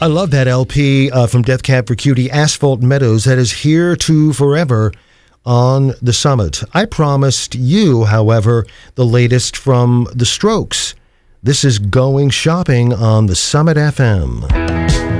I love that LP from Death Cab for Cutie, Asphalt Meadows, that is Here to Forever on the Summit. I promised you, however, the latest from The Strokes. This is Going Shopping on the Summit FM.